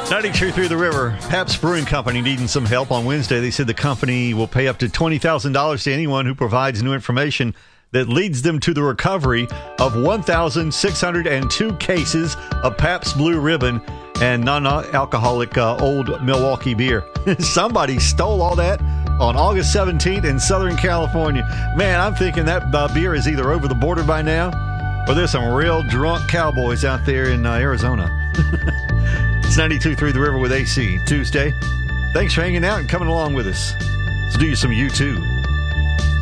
92.3 The River. Pabst Brewing Company needing some help on Wednesday. They said the company will pay up to $20,000 to anyone who provides new information that leads them to the recovery of 1,602 cases of Pabst Blue Ribbon and non-alcoholic Old Milwaukee beer. Somebody stole all that on August 17th in Southern California. Man, I'm thinking that beer is either over the border by now or there's some real drunk cowboys out there in Arizona. It's 92.3 The River with AC Tuesday. Thanks for hanging out and coming along with us. Let's do you some U2.